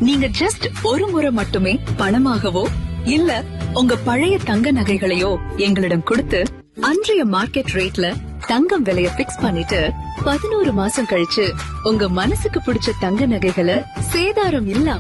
நீங்க ஜஸ்ட் ஒரு முறை மட்டுமே பணமாகவோ இல்ல உங்க பழைய தங்க நகைகளையோ எங்களிடம் கொடுத்து அன்றைய மார்க்கெட் ரேட்ல தங்கம் விலைய பிக்ஸ் பண்ணிட்டு 11 மாசம் கழிச்சு உங்க மனசுக்கு பிடிச்ச தங்க நகைகளை சேதாரம் இல்லாம